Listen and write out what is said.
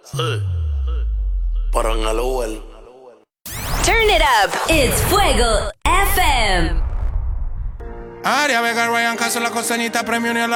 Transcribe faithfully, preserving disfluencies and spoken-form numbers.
Sí. Pero en el Uber. Turn it up. It's Fuego F M. Aria Vega, Ryan Castro, la costeñita premium y el